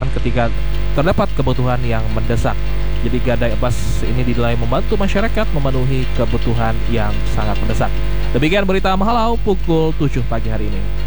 dilakukan ketika terdapat kebutuhan yang mendesak. Jadi gadai emas ini dinilai membantu masyarakat memenuhi kebutuhan yang sangat mendesak. Demikian berita Mahalau pukul 7 pagi hari ini.